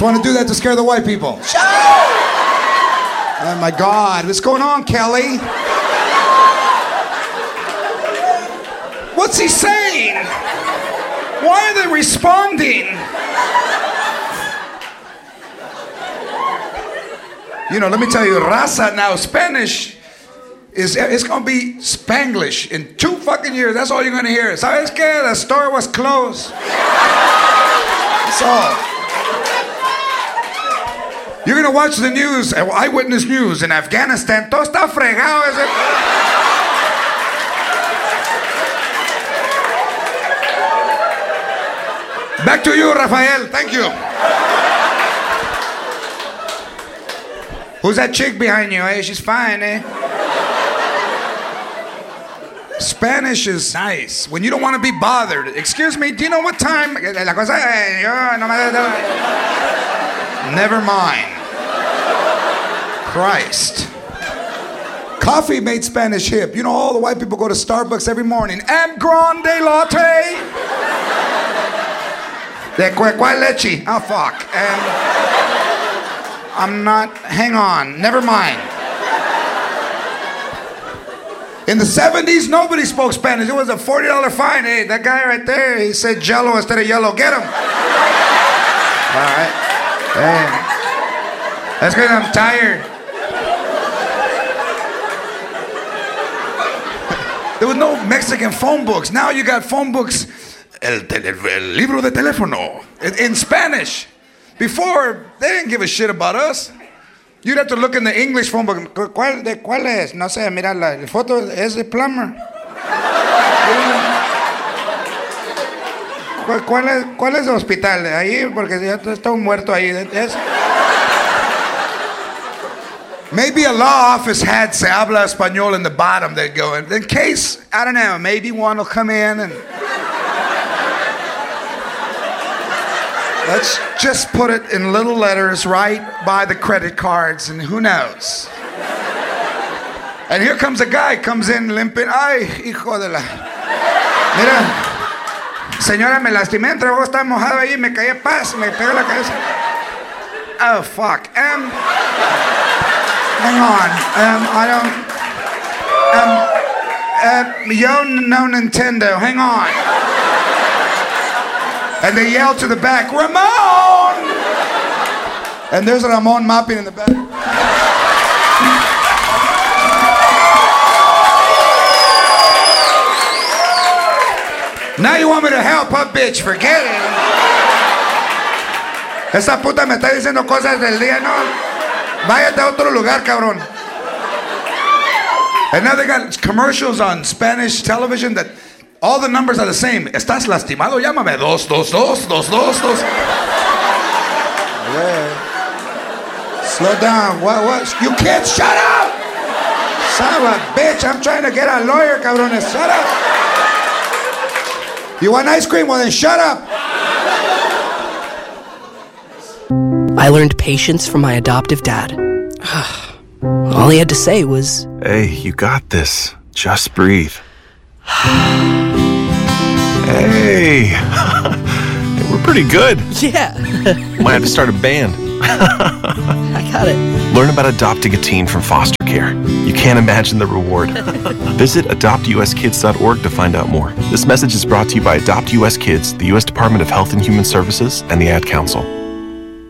want to do that to scare the white people. Oh my God, what's going on, Kelly? What's he saying? Why are they responding? You know, let me tell you, raza now, Spanish it's going to be Spanglish in 2 fucking years. That's all you're going to hear. ¿Sabes qué? The store was closed. That's all. You're going to watch the news, eyewitness news in Afghanistan. Todo está fregado. Back to you, Rafael. Thank you. Who's that chick behind you? Hey, she's fine, eh? Spanish is nice. When you don't want to be bothered. Excuse me, do you know what time? Never mind. Christ. Coffee made Spanish hip. You know, all the white people go to Starbucks every morning. And grande latte. De cuál leche? Oh, fuck. I'm not, hang on, never mind. In the 70s, nobody spoke Spanish. It was a $40 fine. Hey, that guy right there, he said jello instead of yellow. Get him. All right. Hey. That's because I'm tired. There was no Mexican phone books. Now you got phone books. El libro de teléfono. In Spanish. Before, they didn't give a shit about us. You'd have to look in the English phone book. ¿Cuál es? No sé, mira, la foto es de plumber. ¿Cuál es el hospital? Ahí, porque ya está un muerto ahí. Maybe a law office had se habla español in the bottom. They'd go in case, I don't know, maybe one will come in and... Let's just put it in little letters right by the credit cards, and who knows? And here comes a guy, comes in limping. Ay, hijo de la... Mira, señora, me lastimé, entre vos está mojado ahí, me caí a paz, me pegó la cabeza. Oh, fuck. Hang on. Yo no Nintendo, hang on. And they yell to the back, Ramon! And there's Ramon mopping in the back. Now you want me to help, huh, bitch? Forget it. Esta puta me está diciendo cosas del día, no. Váyate a otro lugar, cabrón. And now they got commercials on Spanish television that all the numbers are the same. ¿Estás lastimado? Llámame 222-222. Yeah. Slow down. What? You can't shut up! Son of a bitch. I'm trying to get a lawyer, cabrones. Shut up. You want ice cream? Well, then shut up. I learned patience from my adoptive dad. All he had to say was, "Hey, you got this. Just breathe." Hey, we're pretty good. Yeah. Might have to start a band. I got it. Learn about adopting a teen from foster care. You can't imagine the reward. Visit adoptuskids.org to find out more. This message is brought to you by Adopt US Kids, the U.S. Department of Health and Human Services, and the Ad Council.